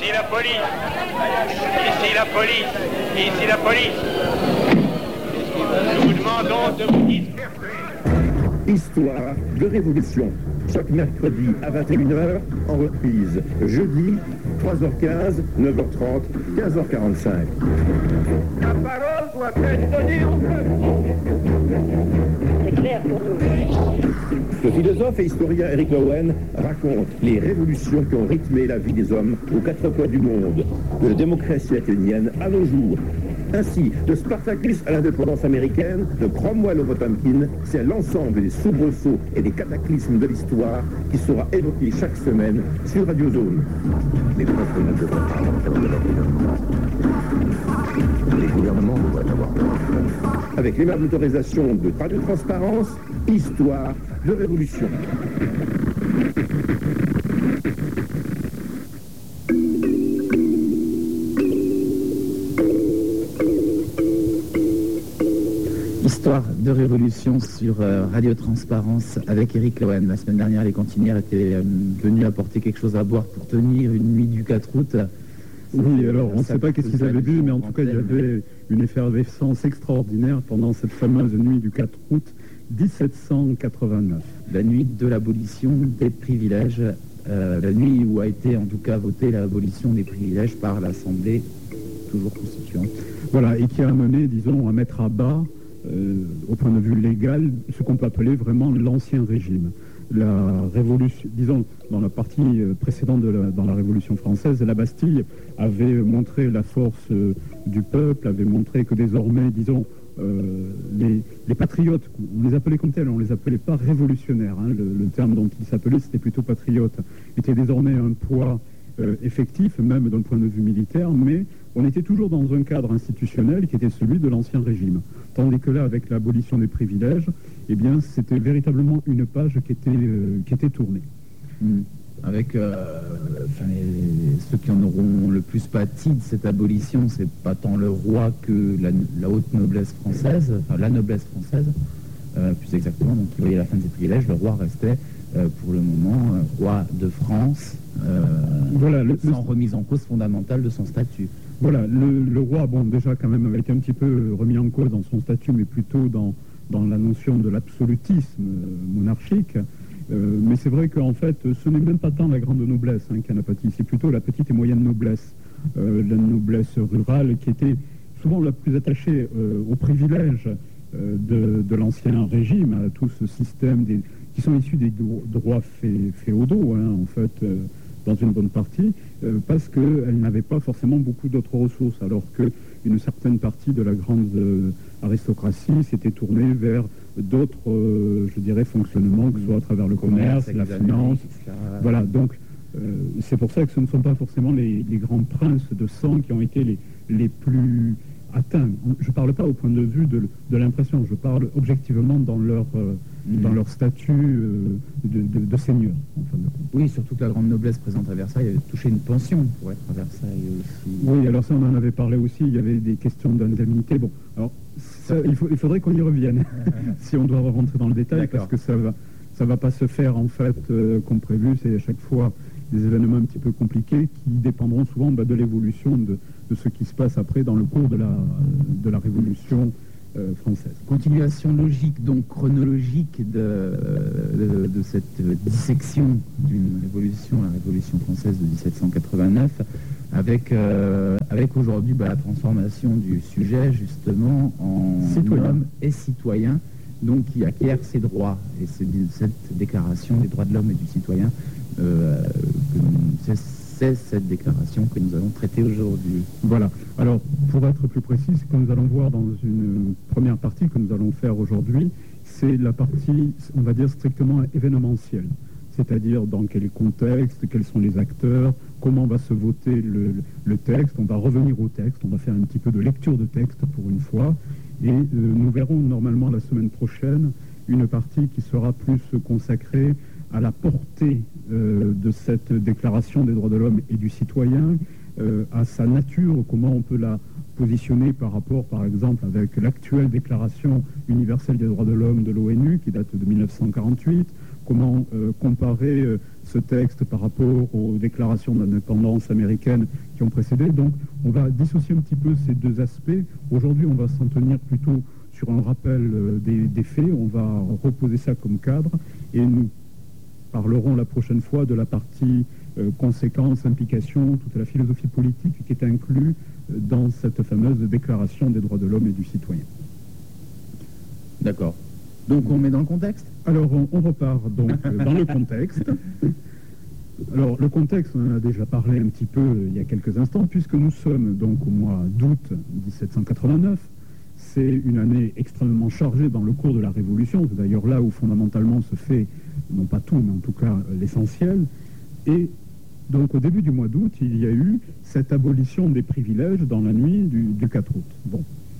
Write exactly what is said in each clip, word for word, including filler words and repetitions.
Ici la police. Ici la police. Ici la police. Nous vous demandons de vous disperser. Histoire de révolution. Chaque mercredi à vingt et une heures, en reprise. Jeudi, trois heures quinze, neuf heures trente, quinze heures quarante-cinq. La parole doit être donnée au peuple. C'est clair pour nous. Le philosophe et historien Eric Lowen raconte les révolutions qui ont rythmé la vie des hommes aux quatre coins du monde, de la démocratie athénienne à nos jours. Ainsi, de Spartacus à l'indépendance américaine, de Cromwell au Potemkin, c'est l'ensemble des soubresauts et des cataclysmes de l'histoire qui sera évoqué chaque semaine sur Radio Zone. Les peuples ne devraient pas avoir peur de leur gouvernement. Les gouvernements devraient avoir peur. Avec l'aimable autorisation de Radio Transparence, Histoire de Révolution. Histoire de révolution sur euh, Radio Transparence avec Eric Lowen. La semaine dernière, les cantinières étaient euh, venues apporter quelque chose à boire pour tenir une nuit du quatre août. Oui, alors on ne sait pas qu'est-ce qu'ils avaient vu, mais en tout cas, il y avait une effervescence extraordinaire pendant cette fameuse nuit du quatre août dix-sept cent quatre-vingt-neuf. La nuit de l'abolition des privilèges, euh, la nuit où a été en tout cas votée l'abolition des privilèges par l'Assemblée toujours constituante. Voilà, et qui a amené, disons, à mettre à bas, euh, au point de vue légal, ce qu'on peut appeler vraiment l'ancien régime. La révolution, disons, dans la partie précédente de la, dans la Révolution française, la Bastille avait montré la force euh, du peuple, avait montré que désormais, disons, euh, les, les patriotes, on les appelait comme tels, on les appelait pas révolutionnaires, hein, le, le terme dont ils s'appelaient, c'était plutôt patriotes, étaient désormais un poids euh, effectif, même d'un point de vue militaire, mais on était toujours dans un cadre institutionnel qui était celui de l'ancien régime. Tandis que là, avec l'abolition des privilèges, eh bien, c'était véritablement une page qui était, euh, qui était tournée. Mmh. Avec euh, enfin, les, ceux qui en auront le plus pâti de cette abolition, c'est pas tant le roi que la, la haute noblesse française, enfin la noblesse française, euh, plus exactement. Donc, il voyait la fin de ses privilèges. Le roi restait, euh, pour le moment, euh, roi de France, euh, voilà, le, sans le... remise en cause fondamentale de son statut. Voilà, le, le roi, bon, déjà quand même, avait été un petit peu remis en cause dans son statut, mais plutôt dans, dans la notion de l'absolutisme monarchique. Euh, mais c'est vrai qu'en fait, ce n'est même pas tant la grande noblesse hein, qui en a pâti, c'est plutôt la petite et moyenne noblesse. Euh, la noblesse rurale qui était souvent la plus attachée euh, aux privilèges euh, de, de l'ancien régime, à tout ce système des, qui sont issus des droits fé, féodaux, hein, en fait, euh, dans une bonne partie, euh, parce qu'elle n'avait pas forcément beaucoup d'autres ressources, alors qu'une certaine partie de la grande euh, aristocratie s'était tournée vers d'autres, euh, je dirais, fonctionnements, que ce soit à travers le commerce, la finance. Voilà, donc euh, c'est pour ça que ce ne sont pas forcément les, les grands princes de sang qui ont été les, les plus atteints. Je ne parle pas au point de vue de, de l'impression, je parle objectivement dans leur, euh, mmh. dans leur statut euh, de, de, de seigneur. En fin de compte. Oui, surtout que la grande noblesse présente à Versailles avait touché une pension pour être à Versailles aussi. Oui, alors ça on en avait parlé aussi, il y avait des questions d'indemnité. Bon, alors ça, il, faut, il faudrait qu'on y revienne, si on doit rentrer dans le détail, parce que ça va, ça va pas se faire en fait euh, comme prévu, c'est à chaque fois des événements un petit peu compliqués qui dépendront souvent bah, de l'évolution de, de ce qui se passe après dans le cours de la, de la Révolution euh, française. Continuation logique, donc chronologique de, de, de cette dissection d'une révolution, la Révolution française de dix-sept cent quatre-vingt-neuf, avec, euh, avec aujourd'hui bah, la transformation du sujet justement en citoyen. Homme et citoyen, donc qui acquiert ses droits. Et c'est cette déclaration des droits de l'homme et du citoyen, euh, c'est cette déclaration que nous allons traiter aujourd'hui. Voilà. Alors, pour être plus précis, ce que nous allons voir dans une première partie que nous allons faire aujourd'hui, c'est la partie, on va dire, strictement événementielle. C'est-à-dire dans quel contexte, quels sont les acteurs, comment va se voter le, le texte. On va revenir au texte, on va faire un petit peu de lecture de texte pour une fois. Et euh, nous verrons normalement la semaine prochaine une partie qui sera plus consacrée à la portée euh, de cette déclaration des droits de l'homme et du citoyen, euh, à sa nature, comment on peut la positionner par rapport, par exemple, avec l'actuelle déclaration universelle des droits de l'homme de l'ONU, qui date de mille neuf cent quarante-huit, comment euh, comparer euh, ce texte par rapport aux déclarations d'indépendance américaines qui ont précédé. Donc on va dissocier un petit peu ces deux aspects. Aujourd'hui, on va s'en tenir plutôt sur un rappel euh, des, des faits. On va reposer ça comme cadre et nous parlerons la prochaine fois de la partie euh, conséquences, implications, toute la philosophie politique qui est inclue euh, dans cette fameuse déclaration des droits de l'homme et du citoyen. D'accord. Donc on met dans le contexte. Alors on, on repart donc euh, dans le contexte. Alors le contexte, on en a déjà parlé un petit peu euh, il y a quelques instants, puisque nous sommes donc au mois d'août dix-sept cent quatre-vingt-neuf. C'est une année extrêmement chargée dans le cours de la Révolution. C'est d'ailleurs là où fondamentalement se fait, non pas tout, mais en tout cas l'essentiel. Et donc au début du mois d'août, il y a eu cette abolition des privilèges dans la nuit du, du quatre août. Bon,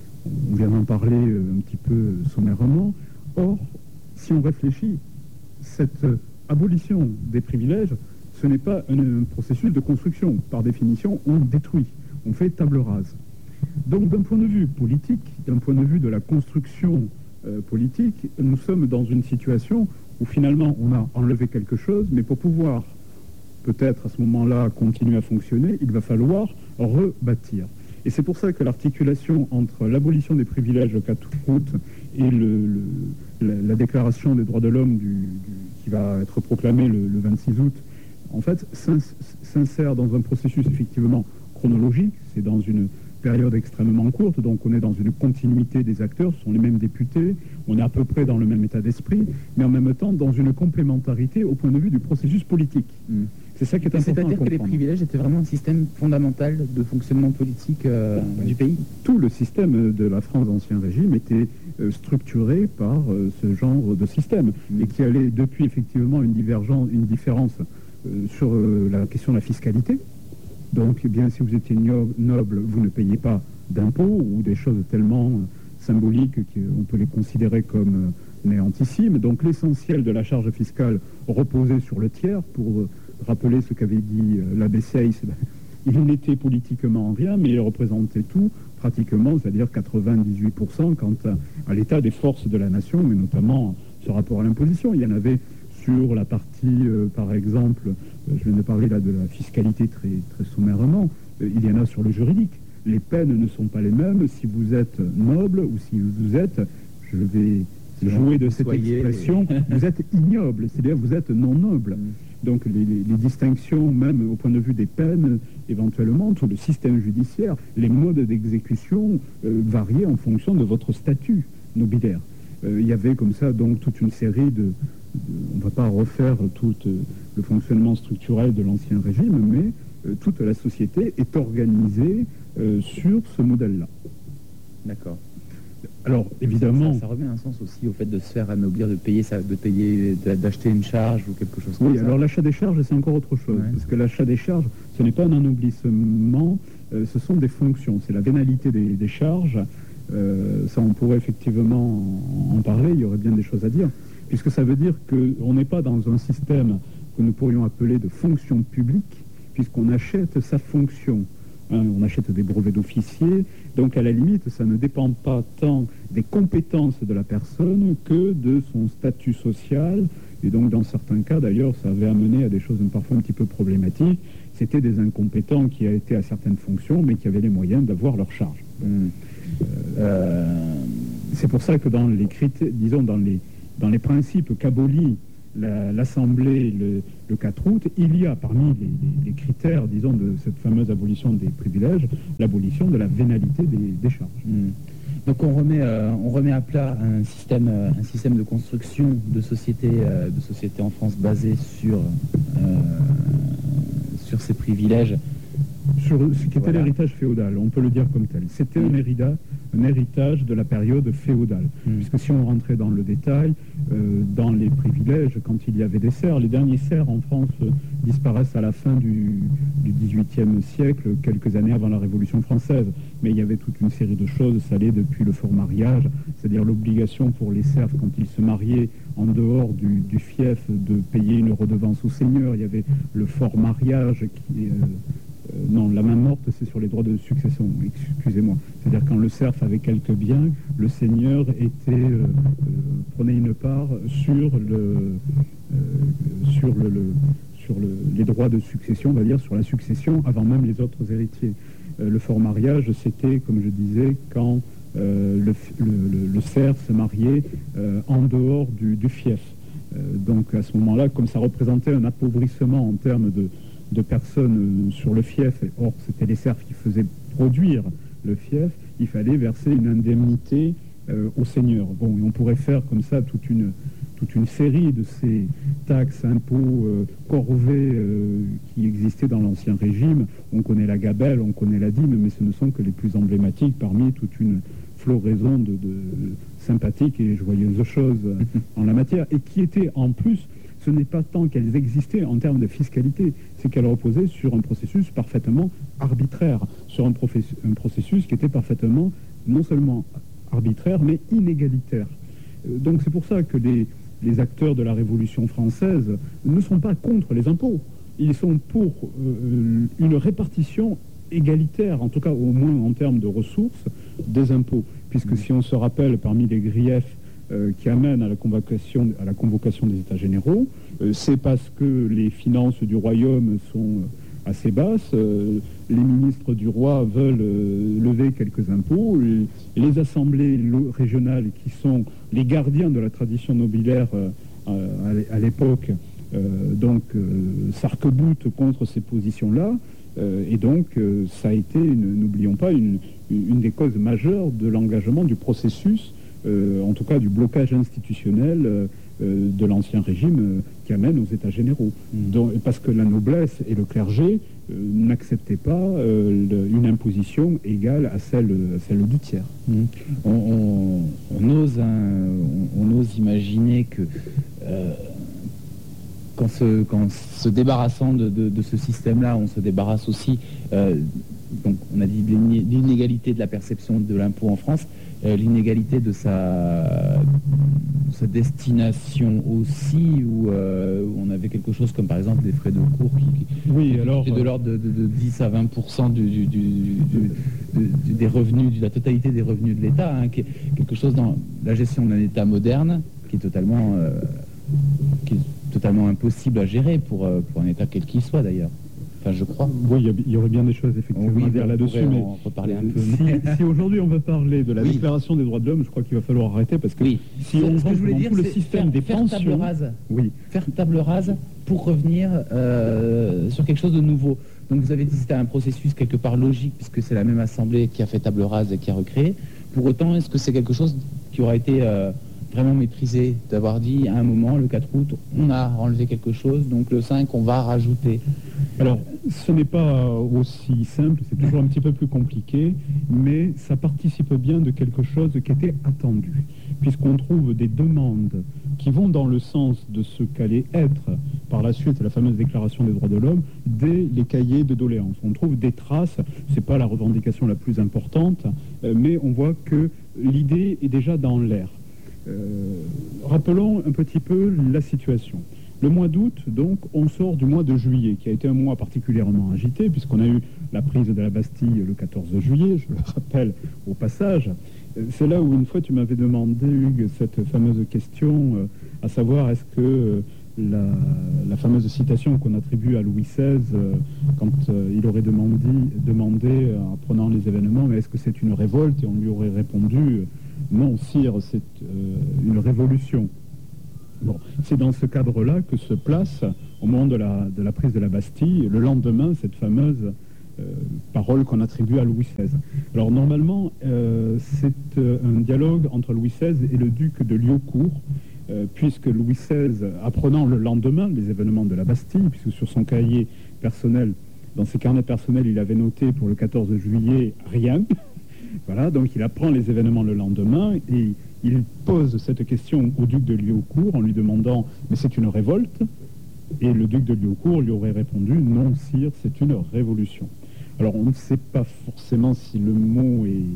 on vient d'en parler euh, un petit peu sommairement. Or, si on réfléchit, cette euh, abolition des privilèges, ce n'est pas un, un processus de construction. Par définition, on détruit, on fait table rase. Donc d'un point de vue politique, d'un point de vue de la construction euh, politique, nous sommes dans une situation où finalement on a enlevé quelque chose, mais pour pouvoir peut-être à ce moment-là continuer à fonctionner, il va falloir rebâtir. Et c'est pour ça que l'articulation entre l'abolition des privilèges le quatre août et le, le, la, la déclaration des droits de l'homme du, du, qui va être proclamée le, le vingt-six août, en fait, s'insère dans un processus effectivement chronologique. C'est dans une période extrêmement courte, donc on est dans une continuité des acteurs, ce sont les mêmes députés, on est à peu près dans le même état d'esprit, mais en même temps dans une complémentarité au point de vue du processus politique. Mmh. C'est ça qui est important à comprendre. C'est-à-dire que les privilèges étaient vraiment un système fondamental de fonctionnement politique euh, oui. du pays. Tout le système de la France d'Ancien Régime était euh, structuré par euh, ce genre de système, mmh. et qui allait depuis effectivement une divergence, une différence euh, sur euh, la question de la fiscalité. Donc, eh bien, si vous étiez noble, vous ne payez pas d'impôts ou des choses tellement euh, symboliques qu'on peut les considérer comme euh, néantissimes. Donc, l'essentiel de la charge fiscale reposait sur le tiers. Pour euh, rappeler ce qu'avait dit euh, l'abbé Seyss, il n'était politiquement rien, mais il représentait tout, pratiquement, c'est-à-dire quatre-vingt-dix-huit pour cent quant à, à l'état des forces de la nation, mais notamment ce rapport à l'imposition. Il y en avait sur la partie, euh, par exemple, euh, je viens de parler là de la fiscalité très, très sommairement, euh, il y en a sur le juridique. Les peines ne sont pas les mêmes si vous êtes noble ou si vous êtes, je vais jouer de cette soyez... expression, vous êtes ignoble, c'est-à-dire vous êtes non noble. Donc les, les, les distinctions, même au point de vue des peines, éventuellement, tout le système judiciaire, les modes d'exécution euh, variaient en fonction de votre statut nobiliaire. Euh, il y avait comme ça donc toute une série de... On ne va pas refaire tout euh, le fonctionnement structurel de l'Ancien Régime, mais euh, toute la société est organisée euh, sur ce modèle-là. D'accord. Alors, évidemment... Ça, ça remet un sens aussi au fait de se faire anoblir, de payer, ça, de payer, d'acheter une charge ou quelque chose comme oui, ça. Oui, alors l'achat des charges, c'est encore autre chose. Ouais. Parce que l'achat des charges, ce n'est pas un anoblissement, euh, ce sont des fonctions. C'est la vénalité des, des charges. Euh, ça, on pourrait effectivement en, en parler, il y aurait bien des choses à dire. Puisque ça veut dire qu'on n'est pas dans un système que nous pourrions appeler de fonction publique, puisqu'on achète sa fonction. Hein, on achète des brevets d'officier, donc à la limite, ça ne dépend pas tant des compétences de la personne que de son statut social. Et donc, dans certains cas, d'ailleurs, ça avait amené à des choses parfois un petit peu problématiques. C'était des incompétents qui étaient à certaines fonctions, mais qui avaient les moyens d'avoir leur charge. Mmh. Euh, c'est pour ça que dans les critères, disons, dans les Dans les principes qu'abolit l'Assemblée le, le quatre août, il y a parmi les, les, les critères, disons, de cette fameuse abolition des privilèges, l'abolition de la vénalité des, des charges. Mmh. Donc on remet, euh, on remet à plat un système, euh, un système de construction de société, euh, de société en France basé sur, euh, sur ces privilèges. Sur ce qui était voilà. L'héritage féodal, on peut le dire comme tel. C'était mmh. un, hérita, un héritage de la période féodale. Mmh. Puisque si on rentrait dans le détail, euh, dans les privilèges, quand il y avait des serfs, les derniers serfs en France euh, disparaissent à la fin du, du dix-huitième siècle, quelques années avant la Révolution française. Mais il y avait toute une série de choses, ça allait depuis le fort mariage, c'est-à-dire l'obligation pour les serfs, quand ils se mariaient en dehors du, du fief, de payer une redevance au seigneur. Il y avait le fort mariage qui... Euh, Euh, non, la main morte, c'est sur les droits de succession, excusez-moi. C'est-à-dire quand le serf avait quelques biens, le seigneur était, euh, euh, prenait une part sur le, euh, sur, le, le, sur le, les droits de succession, on va dire, sur la succession avant même les autres héritiers. Euh, le fort mariage, c'était, comme je disais, quand euh, le, le, le cerf se mariait euh, en dehors du, du fief. Euh, donc à ce moment-là, comme ça représentait un appauvrissement en termes de, de personnes sur le fief, et or c'était les serfs qui faisaient produire le fief, il fallait verser une indemnité euh, au seigneur. Bon, et on pourrait faire comme ça toute une, toute une série de ces taxes, impôts, euh, corvées euh, qui existaient dans l'Ancien Régime. On connaît la gabelle, on connaît la dîme, mais ce ne sont que les plus emblématiques parmi toute une floraison de, de sympathiques et joyeuses choses en la matière, et qui étaient en plus, ce n'est pas tant qu'elles existaient en termes de fiscalité, c'est qu'elles reposaient sur un processus parfaitement arbitraire, sur un, un processus qui était parfaitement non seulement arbitraire, mais inégalitaire. Donc c'est pour ça que les, les acteurs de la Révolution française ne sont pas contre les impôts, ils sont pour euh, une répartition égalitaire, en tout cas au moins en termes de ressources, des impôts. Puisque si on se rappelle parmi les griefs euh, qui amènent à la convocation, à la convocation des États généraux, euh, c'est parce que les finances du royaume sont euh, assez basses, euh, les ministres du roi veulent euh, lever quelques impôts, et les assemblées régionales qui sont les gardiens de la tradition nobiliaire euh, à l'époque, euh, donc euh, s'arc-boutent contre ces positions-là. Euh, et donc, euh, ça a été, n'oublions pas, une, une des causes majeures de l'engagement du processus, euh, en tout cas du blocage institutionnel euh, de l'Ancien Régime euh, qui amène aux États généraux. Mmh. Donc, parce que la noblesse et le clergé euh, n'acceptaient pas euh, le, une imposition égale à celle, à celle du tiers. Mmh. On, on, on, ose, hein, on, on ose imaginer que... Euh, Qu'en se, qu'en se débarrassant de, de, de ce système-là, on se débarrasse aussi, euh, donc on a dit l'inégalité de la perception de l'impôt en France, euh, l'inégalité de sa, sa destination aussi, où, euh, où on avait quelque chose comme par exemple des frais de cours qui, qui, oui, qui alors, étaient de l'ordre de, de, de dix à vingt pour cent du, du, du, du, du, des revenus, de la totalité des revenus de l'État, hein, qui est quelque chose dans la gestion d'un État moderne qui est totalement... Euh, qui est totalement impossible à gérer pour, euh, pour un État quel qu'il soit d'ailleurs. Enfin, je crois. Oui, il y, y aurait bien des choses effectivement oui, à dire là-dessus, mais on reparler un peu. Si, si aujourd'hui on veut parler de la oui. Déclaration des droits de l'homme, je crois qu'il va falloir arrêter parce que oui. si on rentre dans tout le système faire, des faire pensions, table rase. Oui. faire table rase pour revenir euh, sur quelque chose de nouveau. Donc vous avez dit que c'était un processus quelque part logique puisque c'est la même assemblée qui a fait table rase et qui a recréé. Pour autant, est-ce que c'est quelque chose qui aura été euh, vraiment maîtrisé, d'avoir dit à un moment, le quatre août, on a enlevé quelque chose, donc le cinq, on va rajouter? Alors, ce n'est pas aussi simple, c'est toujours un petit peu plus compliqué, mais ça participe bien de quelque chose qui était attendu, puisqu'on trouve des demandes qui vont dans le sens de ce qu'allait être par la suite la fameuse Déclaration des droits de l'homme dès les cahiers de doléances. On trouve des traces, c'est pas la revendication la plus importante, mais on voit que l'idée est déjà dans l'air. Euh, rappelons un petit peu la situation. Le mois d'août, donc, on sort du mois de juillet, qui a été un mois particulièrement agité, puisqu'on a eu la prise de la Bastille le quatorze juillet, je le rappelle au passage. C'est là où, une fois, tu m'avais demandé, Hugues, cette fameuse question, euh, à savoir, est-ce que euh, la, la fameuse citation qu'on attribue à Louis seize, euh, quand euh, il aurait demandé, demandé, euh, en prenant les événements, mais est-ce que c'est une révolte? Et on lui aurait répondu... Euh, non, sire, c'est euh, une révolution. Bon, c'est dans ce cadre-là que se place, au moment de la, de la prise de la Bastille, le lendemain, cette fameuse euh, parole qu'on attribue à Louis seize. Alors, normalement, euh, c'est euh, un dialogue entre Louis seize et le duc de Liaucourt, euh, puisque Louis seize, apprenant le lendemain les événements de la Bastille, puisque sur son cahier personnel, dans ses carnets personnels, il avait noté pour le quatorze juillet rien. Voilà, donc il apprend les événements le lendemain et il pose cette question au duc de Liaucourt en lui demandant « mais c'est une révolte ?» Et le duc de Liaucourt lui aurait répondu « non, sire, c'est une révolution ». Alors on ne sait pas forcément si le mot est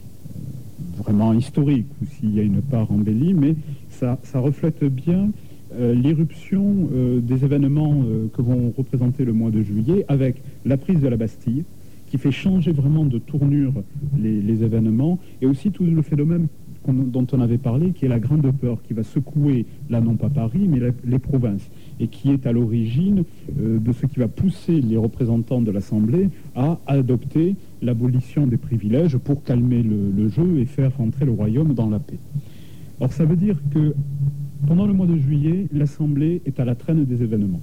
vraiment historique ou s'il y a une part embellie, mais ça, ça reflète bien euh, l'irruption euh, des événements euh, que vont représenter le mois de juillet avec la prise de la Bastille, qui fait changer vraiment de tournure les, les événements, et aussi tout le phénomène qu'on- dont on avait parlé, qui est la grande peur, qui va secouer, là non pas Paris, mais la- les provinces, et qui est à l'origine euh, de ce qui va pousser les représentants de l'Assemblée à adopter l'abolition des privilèges pour calmer le, le jeu et faire rentrer le royaume dans la paix. Alors ça veut dire que pendant le mois de juillet, l'Assemblée est à la traîne des événements.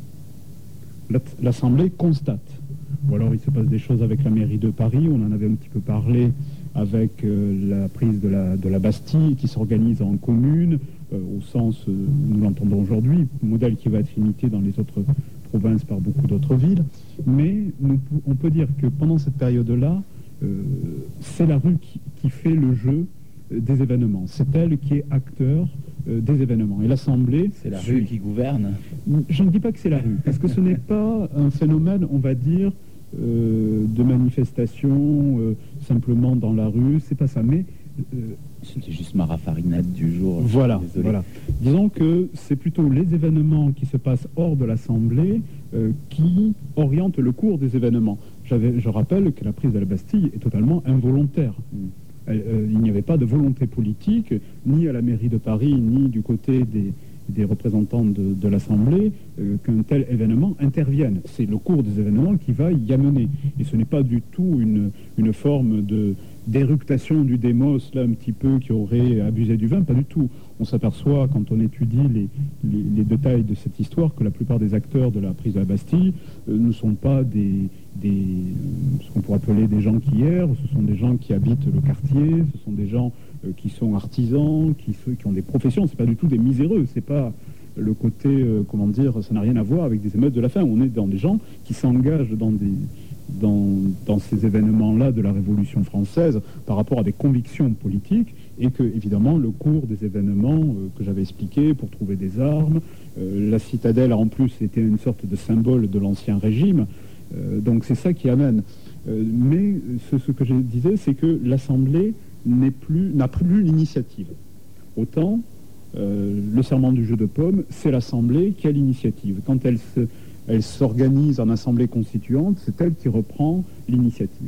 La- L'Assemblée constate. Ou alors il se passe des choses avec la mairie de Paris, on en avait un petit peu parlé avec euh, la prise de la, de la Bastille qui s'organise en commune, euh, au sens, euh, nous l'entendons aujourd'hui, modèle qui va être imité dans les autres provinces par beaucoup d'autres villes. Mais nous pou- on peut dire que pendant cette période-là, euh, c'est la rue qui, qui fait le jeu euh, des événements. C'est elle qui est acteur euh, des événements. Et l'Assemblée... C'est la suit. rue qui gouverne. Je ne dis pas que c'est la rue, parce que ce n'est pas un phénomène, on va dire, euh, de manifestation euh, simplement dans la rue, c'est pas ça. Mais euh, C'était juste ma raffarinade du jour. voilà, Désolé. voilà. Disons que c'est plutôt les événements qui se passent hors de l'Assemblée euh, qui orientent le cours des événements. J'avais, je rappelle que la prise de la Bastille est totalement involontaire. Mm. Elle, euh, il n'y avait pas de volonté politique, ni à la mairie de Paris, ni du côté des, des représentants de, de l'Assemblée, euh, qu'un tel événement intervienne. C'est le cours des événements qui va y amener. Et ce n'est pas du tout une, une forme de d'éructation du démos, là, un petit peu, qui aurait abusé du vin, pas du tout. On s'aperçoit, quand on étudie les, les, les détails de cette histoire, que la plupart des acteurs de la prise de la Bastille euh, ne sont pas des, des euh, ce qu'on pourrait appeler des gens qui errent, ce sont des gens qui habitent le quartier, ce sont des gens euh, qui sont artisans, qui, se- qui ont des professions, c'est pas du tout des miséreux, c'est pas le côté, euh, comment dire, ça n'a rien à voir avec des émeutes de la faim. On est dans des gens qui s'engagent dans des Dans, dans ces événements-là de la Révolution française par rapport à des convictions politiques, et que, évidemment, le cours des événements euh, que j'avais expliqué pour trouver des armes, euh, la citadelle, en plus, était une sorte de symbole de l'Ancien Régime, euh, donc c'est ça qui amène. Euh, mais ce, ce que je disais, c'est que l'Assemblée n'est plus, n'a plus l'initiative. Autant, euh, le serment du jeu de paume, c'est l'Assemblée qui a l'initiative. Quand elle se Elle s'organise en assemblée constituante, c'est elle qui reprend l'initiative.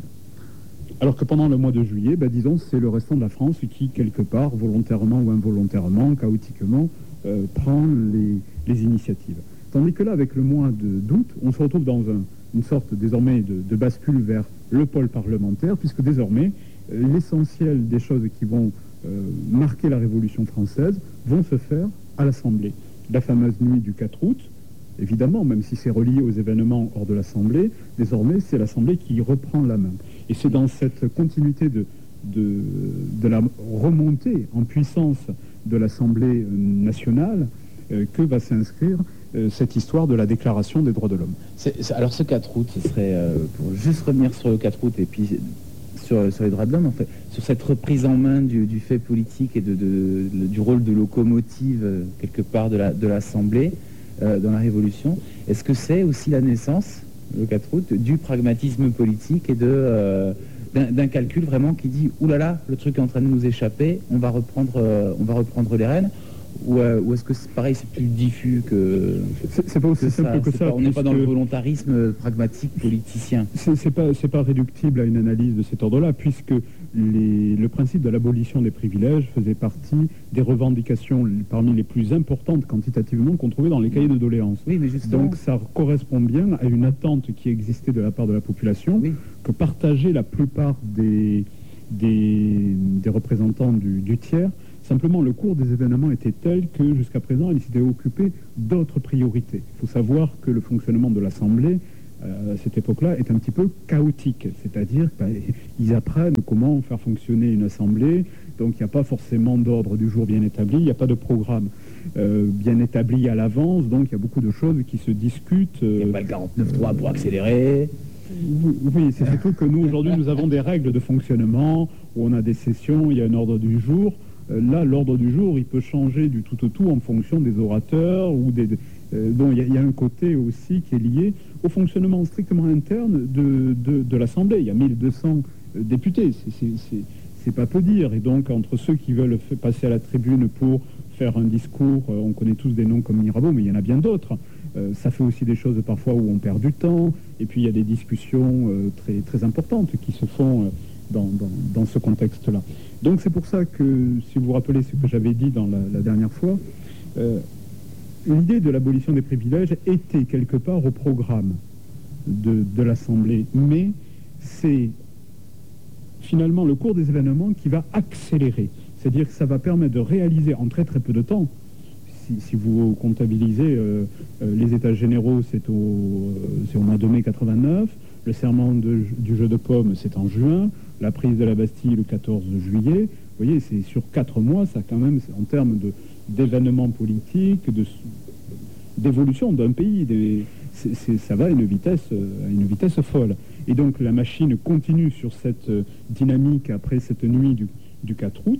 Alors que pendant le mois de juillet, ben, disons, c'est le restant de la France qui, quelque part, volontairement ou involontairement, chaotiquement, euh, prend les, les initiatives. Tandis que là, avec le mois de- d'août, on se retrouve dans un- une sorte désormais de, de bascule vers le pôle parlementaire, puisque désormais, euh, l'essentiel des choses qui vont euh, marquer la Révolution française vont se faire à l'Assemblée. La fameuse nuit du quatre août, évidemment, même si c'est relié aux événements hors de l'Assemblée, désormais, c'est l'Assemblée qui reprend la main. Et c'est dans cette continuité de, de, de la remontée en puissance de l'Assemblée nationale euh, que va s'inscrire euh, cette histoire de la Déclaration des droits de l'homme. C'est- c'est- alors ce quatre août, ce serait, euh, pour juste revenir sur le quatre août et puis sur, sur les droits de l'homme, en fait, sur cette reprise en main du, du fait politique et de, de- de- du rôle de locomotive, euh, quelque part, de la- de l'Assemblée euh, dans la Révolution. Est-ce que c'est aussi la naissance, le quatre août, du pragmatisme politique et de, euh, d'un, d'un calcul vraiment qui dit « Ouh là là, le truc est en train de nous échapper, on va reprendre, euh, on va reprendre les rênes » ou, euh, ou est-ce que c'est pareil, c'est plus diffus que... C'est c'est pas aussi que simple que c'est ça. pas- on n'est pas dans le puisque- volontarisme pragmatique politicien. C'est c'est pas, c'est pas réductible à une analyse de cet ordre-là, puisque les- le principe de l'abolition des privilèges faisait partie des revendications parmi les plus importantes quantitativement qu'on trouvait dans les cahiers de doléances. Oui, mais justement... Donc ça correspond bien à une attente qui existait de la part de la population, Oui. que partageaient la plupart des, des, des représentants du, du tiers. Simplement, le cours des événements était tel que, jusqu'à présent, ils s'étaient occupés d'autres priorités. Il faut savoir que le fonctionnement de l'Assemblée, euh, à cette époque-là, est un petit peu chaotique. C'est-à-dire qu'ils apprennent comment faire fonctionner une Assemblée, donc il n'y a pas forcément d'ordre du jour bien établi, il n'y a pas de programme euh, bien établi à l'avance, donc il y a beaucoup de choses qui se discutent. Il n'y euh, a pas le quarante-neuf trois pour accélérer. oui, c'est surtout que nous, aujourd'hui, nous avons des règles de fonctionnement, où on a des sessions, il y a un ordre du jour. Euh, Là, l'ordre du jour, il peut changer du tout au tout en fonction des orateurs ou des... euh, donc, il y, a- il y a un côté aussi qui est lié au fonctionnement strictement interne de, de, de l'Assemblée. Il y a mille deux cents euh, députés, c'est- c'est- c'est c'est pas peu dire. Et donc, entre ceux qui veulent fa- passer à la tribune pour faire un discours, euh, on connaît tous des noms comme Mirabeau, mais il y en a bien d'autres. Euh, ça fait aussi des choses parfois où on perd du temps. Et puis, il y a des discussions euh, très, très importantes qui se font... euh, dans, dans, dans ce contexte-là. Donc c'est pour ça que, si vous vous rappelez ce que j'avais dit dans la, la dernière fois, euh, l'idée de l'abolition des privilèges était quelque part au programme de, de l'Assemblée, mais c'est finalement le cours des événements qui va accélérer. C'est-à-dire que ça va permettre de réaliser en très très peu de temps, si, si vous comptabilisez euh, euh, les États généraux, c'est au, euh, c'est au mois de mai quatre-vingt-neuf, le serment de, du jeu de paume, c'est en juin, la prise de la Bastille le quatorze juillet. Vous voyez, c'est sur quatre mois, ça quand même, en termes de, d'événements politiques, de, d'évolution d'un pays, des, c'est, c'est, ça va à une vitesse, à une vitesse folle. Et donc la machine continue sur cette dynamique après cette nuit du, du quatre août.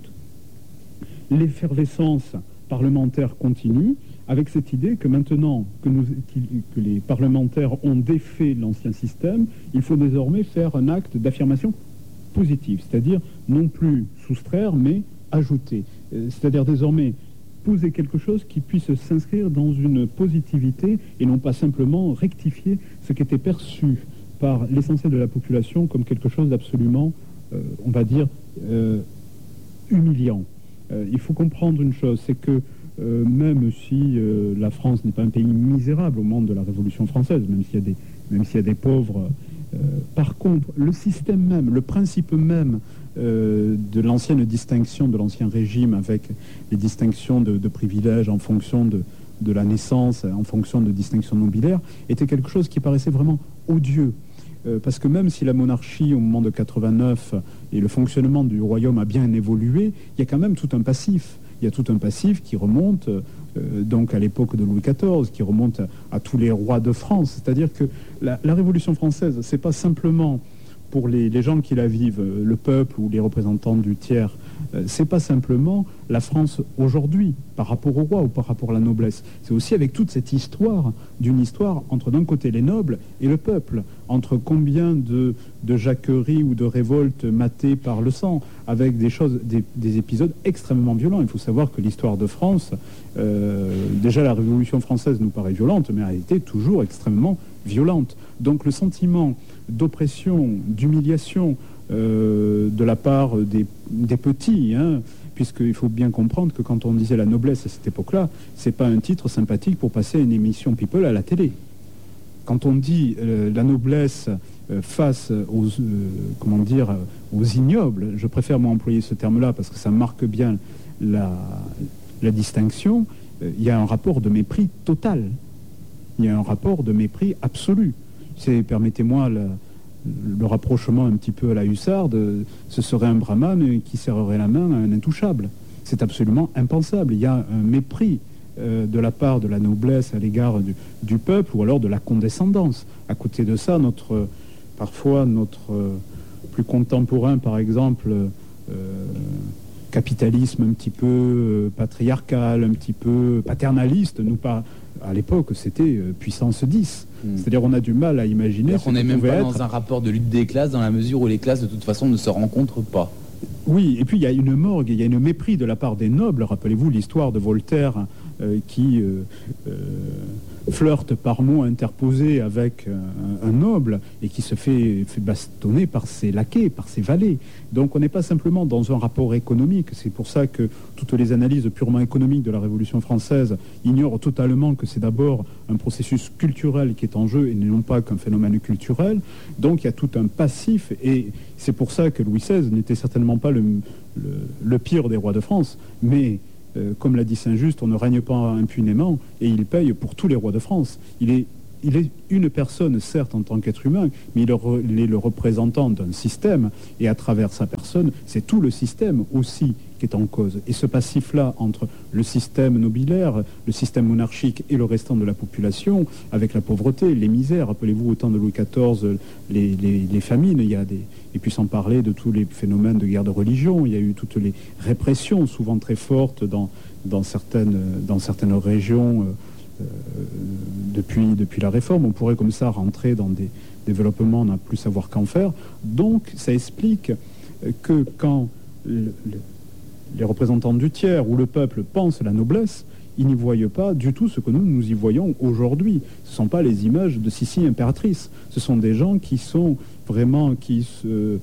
L'effervescence parlementaire continue, avec cette idée que maintenant que, nous, que les parlementaires ont défait l'ancien système, il faut désormais faire un acte d'affirmation positive, c'est-à-dire non plus soustraire, mais ajouter. C'est-à-dire désormais poser quelque chose qui puisse s'inscrire dans une positivité et non pas simplement rectifier ce qui était perçu par l'essentiel de la population comme quelque chose d'absolument, euh, on va dire, euh, humiliant. Euh, il faut comprendre une chose, c'est que euh, même si euh, la France n'est pas un pays misérable au moment de la Révolution française, même s'il y a des, même s'il y a des pauvres, euh, par contre, le système même, le principe même euh, de l'ancienne distinction, de l'ancien régime, avec les distinctions de, de privilèges en fonction de, de la naissance, en fonction de distinctions nobiliaires, était quelque chose qui paraissait vraiment odieux. Euh, parce que même si la monarchie, au moment de quatre-vingt-neuf, et le fonctionnement du royaume a bien évolué, il y a quand même tout un passif. Il y a tout un passif qui remonte euh, donc à l'époque de Louis quatorze, qui remonte à, à tous les rois de France. C'est-à-dire que la, la Révolution française, c'est pas simplement pour les, les gens qui la vivent, le peuple ou les représentants du tiers, euh, c'est pas simplement la France aujourd'hui par rapport au roi ou par rapport à la noblesse. C'est aussi avec toute cette histoire, d'une histoire entre d'un côté les nobles et le peuple, entre combien de, de jacqueries ou de révoltes matées par le sang, avec des choses, des, des épisodes extrêmement violents. Il faut savoir que l'histoire de France, euh, déjà la Révolution française nous paraît violente, mais elle a été toujours extrêmement violente. Donc le sentiment d'oppression, d'humiliation euh, de la part des, des petits, hein, puisqu'il faut bien comprendre que quand on disait la noblesse à cette époque-là, c'est pas un titre sympathique pour passer à une émission People à la télé. Quand on dit euh, la noblesse euh, face aux, euh, comment dire, aux ignobles, je préfère moi employer ce terme-là parce que ça marque bien la, la distinction, il euh, y a un rapport de mépris total. Il y a un rapport de mépris absolu. C'est, permettez-moi le, le rapprochement un petit peu à la hussarde, ce serait un brahman qui serrerait la main à un intouchable. C'est absolument impensable. Il y a un mépris euh, de la part de la noblesse à l'égard du, du peuple ou alors de la condescendance. À côté de ça, notre, parfois notre euh, plus contemporain, par exemple, euh, capitalisme un petit peu euh, patriarcal, un petit peu paternaliste, nous pas. À l'époque, c'était euh, puissance dix. Mmh. C'est-à-dire on a du mal à imaginer... On n'est même pas être... dans un rapport de lutte des classes, dans la mesure où les classes, de toute façon, ne se rencontrent pas. Oui, et puis il y a une morgue, il y a une mépris de la part des nobles. Rappelez-vous l'histoire de Voltaire euh, qui euh, euh, flirte par mots interposés avec euh, un noble et qui se fait, fait bastonner par ses laquais, par ses valets. Donc on n'est pas simplement dans un rapport économique. C'est pour ça que toutes les analyses purement économiques de la Révolution française ignorent totalement que c'est d'abord un processus culturel qui est en jeu et non pas qu'un phénomène culturel. Donc il y a tout un passif et c'est pour ça que Louis seize n'était certainement pas le, le, le pire des rois de France, mais euh, comme l'a dit Saint-Just, on ne règne pas impunément et il paye pour tous les rois de France. Il est, il est une personne, certes, en tant qu'être humain, mais il, re, il est le représentant d'un système et à travers sa personne, c'est tout le système aussi qui est en cause. Et ce passif-là entre le système nobiliaire, le système monarchique et le restant de la population, avec la pauvreté, les misères, rappelez-vous au temps de Louis quatorze, les, les, les famines, il y a des, et puis sans parler de tous les phénomènes de guerre de religion, il y a eu toutes les répressions, souvent très fortes dans, dans, certaines, dans certaines régions euh, depuis, depuis la Réforme. On pourrait comme ça rentrer dans des développements, on n'a plus savoir qu'en faire. Donc ça explique que quand le, le les représentants du tiers ou le peuple pensent la noblesse, ils n'y voient pas du tout ce que nous, nous y voyons aujourd'hui. Ce ne sont pas les images de Sissi impératrice. Ce sont des gens qui sont vraiment, qui se, euh,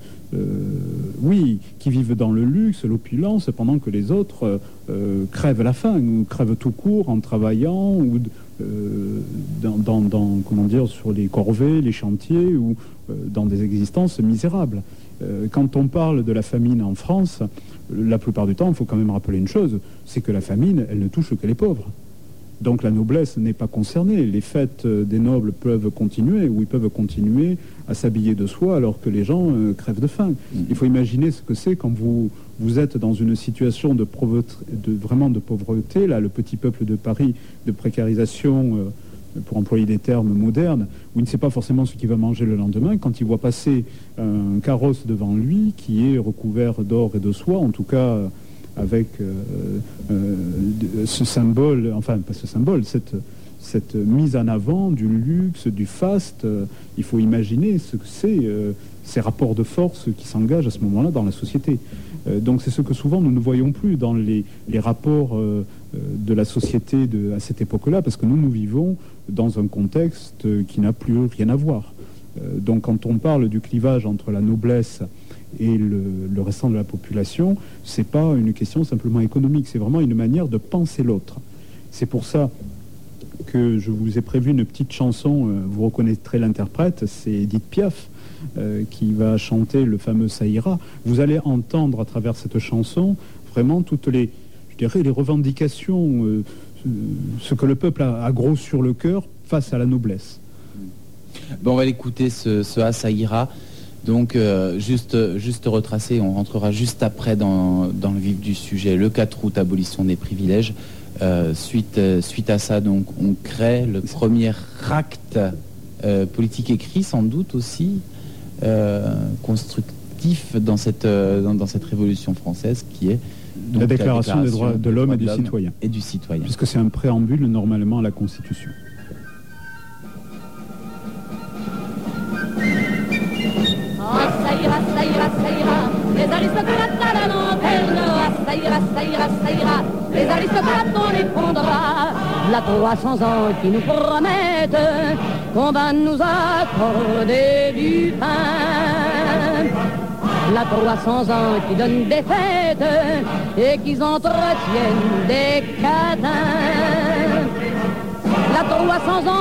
oui, qui vivent dans le luxe, l'opulence, pendant que les autres euh, crèvent la faim, ou crèvent tout court en travaillant, ou euh, dans, dans, dans, comment dire, sur les corvées, les chantiers, ou euh, dans des existences misérables. Euh, quand on parle de la famine en France, la plupart du temps, il faut quand même rappeler une chose, c'est que la famine, elle ne touche que les pauvres. Donc la noblesse n'est pas concernée. Les fêtes des nobles peuvent continuer, ou ils peuvent continuer à s'habiller de soie alors que les gens euh, crèvent de faim. Il faut imaginer ce que c'est quand vous, vous êtes dans une situation de, de vraiment de pauvreté, là, le petit peuple de Paris, de précarisation, euh, pour employer des termes modernes, où il ne sait pas forcément ce qu'il va manger le lendemain, quand il voit passer un carrosse devant lui qui est recouvert d'or et de soie, en tout cas avec euh, euh, ce symbole, enfin pas ce symbole, cette, cette mise en avant du luxe, du faste. Euh, il faut imaginer ce que c'est, euh, ces rapports de force qui s'engagent à ce moment-là dans la société. Euh, donc c'est ce que souvent nous ne voyons plus dans les, les rapports euh, de la société de, à cette époque-là, parce que nous, nous vivons dans un contexte qui n'a plus rien à voir. Euh, donc quand on parle du clivage entre la noblesse et le, le restant de la population, c'est pas une question simplement économique, c'est vraiment une manière de penser l'autre. C'est pour ça que je vous ai prévu une petite chanson, euh, vous reconnaîtrez l'interprète, c'est Edith Piaf, euh, qui va chanter le fameux Ça ira. Vous allez entendre à travers cette chanson vraiment toutes les, je dirais, les revendications, euh, ce que le peuple a, a gros sur le cœur face à la noblesse. Bon, on va l'écouter, ce, ce Ah, ça ira. Donc, euh, juste, juste retracé, on rentrera juste après dans, dans le vif du sujet, le quatre août, abolition des privilèges. Euh, suite, euh, suite à ça, donc, on crée le premier acte euh, politique écrit, sans doute aussi, euh, constructif dans cette, euh, dans, dans cette révolution française, qui est donc, la déclaration, la déclaration des droits de l'homme et du citoyen. Et du citoyen. Puisque c'est un préambule, normalement, à la Constitution. Ça ira, ça ira, ça ira, les aristocrates à la lanterne. Ah, ça ira, ça ira, ça ira, les aristocrates on les prendra. La trois cents ans qui nous promettent qu'on va nous accorder du pain. La trois cents ans qui donnent des fêtes et qui entretiennent des cadins. La trois cents ans